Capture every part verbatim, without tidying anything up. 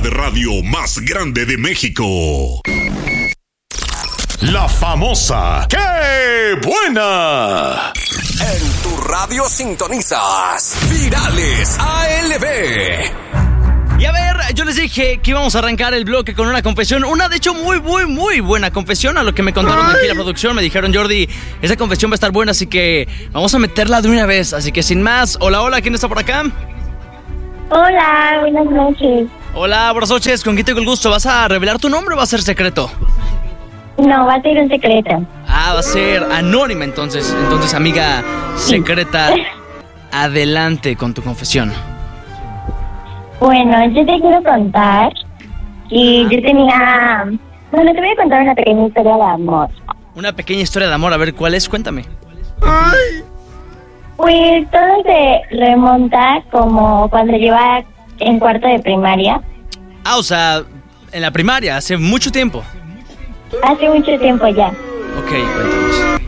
de radio más grande de México. La famosa ¡Qué buena! En tu radio sintonizas Virales A L B. Y a ver, yo les dije que íbamos a arrancar el bloque con una confesión. Una, de hecho, muy, muy, muy buena confesión. A lo que me contaron aquí la producción, me dijeron, Jordi, esa confesión va a estar buena, así que vamos a meterla de una vez. Así que sin más, hola, hola, ¿quién está por acá? Hola, buenas noches. Hola, buenas noches, ¿con quién tengo el gusto? ¿Vas a revelar tu nombre o va a ser secreto? No, va a ser un secreto. Ah, va a ser anónima entonces. Entonces, amiga secreta, adelante con tu confesión. Bueno, yo te quiero contar que yo tenía... Bueno, te voy a contar una pequeña historia de amor. Una pequeña historia de amor, a ver, ¿cuál es? Cuéntame. Pues todo se remonta como cuando yo iba en cuarto de primaria. Ah, o sea, en la primaria, hace mucho tiempo. Hace mucho tiempo ya. Ok, cuéntanos.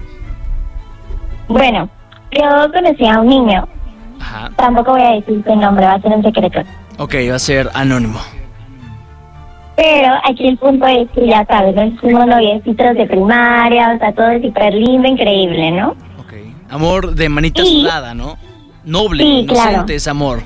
Bueno, yo conocí a un niño. Ajá. Tampoco voy a decir su nombre, va a ser un secreto. Ok, va a ser anónimo. Pero aquí el punto es que ya sabes, nos fuimos noviecitos de primaria, o sea, todo es súper lindo, increíble, ¿no? Ok. Amor de manita Sí. sudada, ¿no? Noble, Sí, inocente claro. es amor.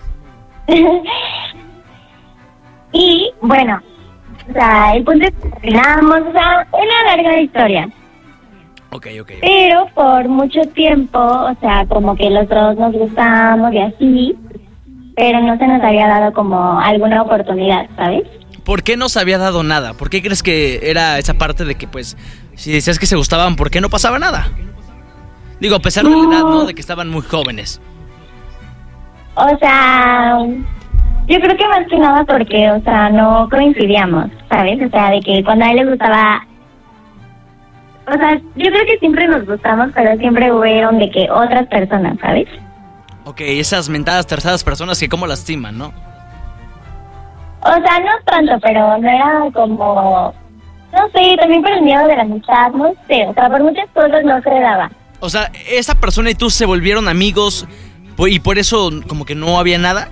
Y bueno, o sea, el punto es que terminamos, o sea, una larga historia. Ok, ok. Pero por mucho tiempo, o sea, como que los dos nos gustábamos y así, pero no se nos había dado como alguna oportunidad, ¿sabes? ¿Por qué no se había dado nada? ¿Por qué crees que era esa parte de que, pues, si decías que se gustaban, ¿por qué no pasaba nada? Digo, a pesar de la edad, ¿no? De que estaban muy jóvenes. O sea, yo creo que más que nada porque, o sea, no coincidíamos, ¿sabes? O sea, de que cuando a él le gustaba... O sea, yo creo que siempre nos gustamos, pero siempre hubieron de que otras personas, ¿sabes? Ok, esas mentadas terceras personas que como lastiman, ¿no? O sea, no tanto, pero no era como... No sé, también por el miedo de la amistad, no sé. O sea, por muchas cosas no se daba. O sea, esa persona y tú se volvieron amigos po- y por eso como que no había nada.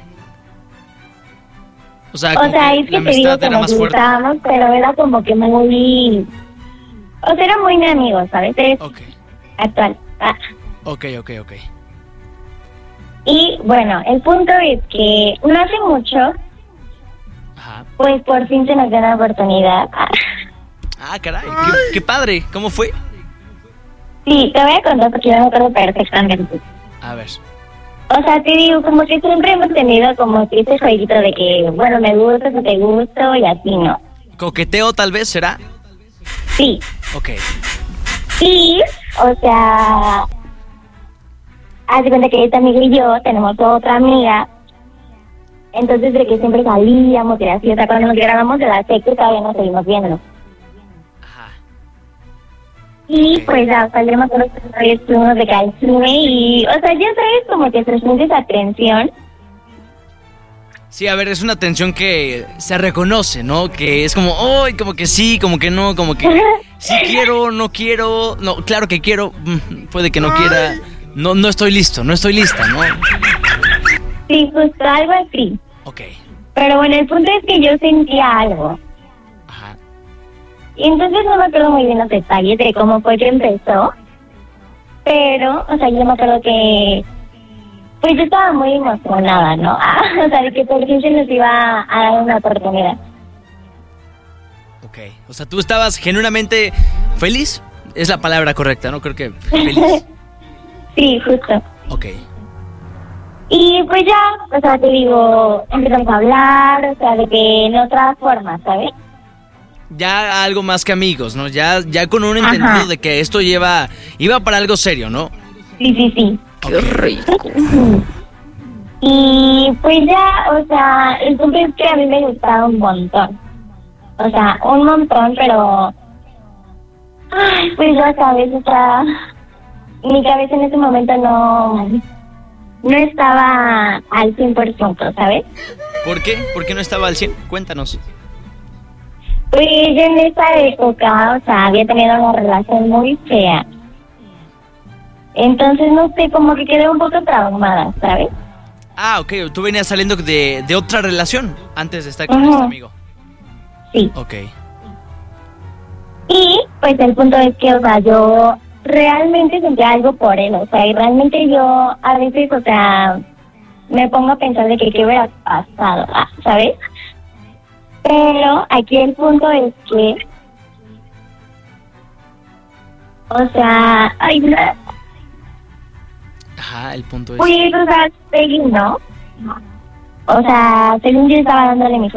O sea, O como sea, que es la que te digo amistad que era nos más fuerte. gustábamos, pero era como que muy... O sea, era muy mi amigo, ¿sabes? Es Ok, actual. Ah. ok, ok, ok. Y bueno, el punto es que no hace mucho, Ajá. pues por fin se nos dio la oportunidad. Ah. Ah, caray, qué, qué padre. ¿Cómo fue? Sí, te voy a contar porque yo me acuerdo perfectamente. A ver. O sea, te digo, como que siempre hemos tenido como que ese jueguito de que, bueno, me gusta, si te gusto y así, ¿no? ¿Coqueteo tal vez será? Sí. Ok. Y, o sea, haz de cuenta que esta amiga y yo tenemos otra amiga. Entonces, de que siempre salíamos y así, o sea, cuando nos grabamos de la secu todavía nos seguimos viendo. Ajá. Y Ok. pues ya, o sea, yo me acuerdo que una vez fuimos de que al cine y, o sea, ya sabes, como que transmite esa atención. Sí, a ver, es una tensión que se reconoce, ¿no? Que es como, ¡ay! Como que sí, como que no, como que sí quiero, no quiero, no, claro que quiero, mm, puede que no quiera, no, no estoy listo, no estoy lista, ¿no? Sí, justo algo así. Ok, Pero bueno, el punto es que yo sentía algo. ajá, Y entonces no me acuerdo muy bien los detalles de cómo fue que empezó. Pero, o sea, yo me acuerdo que... Pues yo estaba muy emocionada, ¿no? Ah, o sea, de que por fin se nos iba a dar una oportunidad. ok. O sea, tú estabas genuinamente feliz, es la palabra correcta, ¿no? Creo que feliz. Sí, justo. Ok, Y pues ya, o sea, te digo, empezamos a hablar, o sea, de que en otra forma, ¿sabes? ya algo más que amigos, ¿no? Ya, ya con un Ajá. entendido de que esto lleva, iba para algo serio, ¿no? Sí, sí, sí. Qué rico. Y pues ya, o sea, el punto es que a mí me gustaba un montón. O sea, un montón, pero... Ay, pues ya sabes, o sea... Mi cabeza en ese momento no... No estaba al cien por ciento, ¿sabes? ¿Por qué? ¿Por qué no estaba al cien? Cuéntanos. Pues yo en esa época, o sea, había tenido una relación muy fea. Entonces, no sé, como que quedé un poco traumada, ¿sabes? Ah, ok, tú venías saliendo de, de otra relación antes de estar con Ajá. este amigo. Sí. Ok. Y pues el punto es que, o sea, yo realmente sentía algo por él, o sea, y realmente yo a veces, o sea, me pongo a pensar de que qué hubiera pasado, ah, ¿sabes? Pero aquí el punto es que, o sea, ay, no, Ajá, el punto es... pues, o sea, seguí, ¿no? O sea, según yo estaba dándole mis